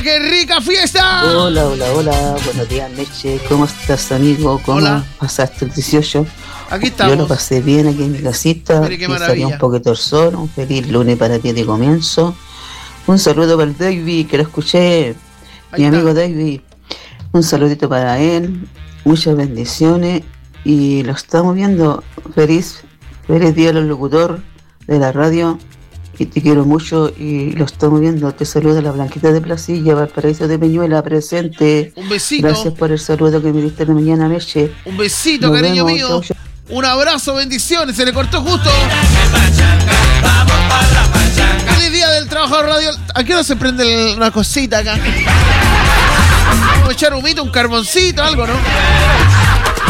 ¡Qué rica fiesta! Hola. Buenos días, Meche. ¿Cómo estás, amigo? ¿Cómo pasaste el 18? Aquí estamos. Yo lo pasé bien aquí en mi casita. Mire qué maravilla. Salí un poquito solo. Un feliz lunes para ti de comienzo. Un saludo para el David, que lo escuché. Mi amigo David. Un saludito para él. Muchas bendiciones. Y lo estamos viendo. Feliz día al locutor de la radio. Y te quiero mucho y lo estamos viendo. Te saluda la Blanquita de Placilla, Valparaíso de Peñuela, presente. Un besito. Gracias por el saludo que me diste en la mañana, Meche. Un besito, nos cariño mío. Chau. Un abrazo, bendiciones. Se le cortó justo. Feliz día del trabajador radio. ¿A qué hora se prende una cosita acá? Vamos a echar humito, un carboncito, algo, ¿no?